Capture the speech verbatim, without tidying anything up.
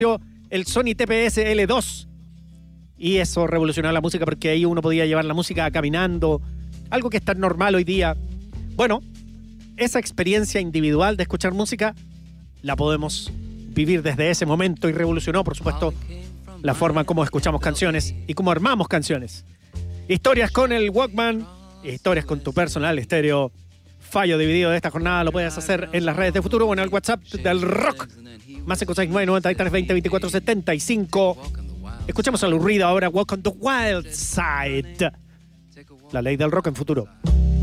el Sony T P S L dos. Y eso revolucionó la música porque ahí uno podía llevar la música caminando, algo que es tan normal hoy día. Bueno, esa experiencia individual de escuchar música la podemos vivir desde ese momento y revolucionó, por supuesto, la forma en cómo escuchamos canciones y cómo armamos canciones. Historias con el Walkman, historias con tu personal estéreo. Fallo dividido de esta jornada lo puedes hacer en las redes de Futuro o en el WhatsApp del Rock. Más cinco seis nueve, noventa y tres, veinte, veinticuatro, setenta y cinco. Escuchemos al ruido ahora, Walk on the Wild Side. La ley del rock en Futuro.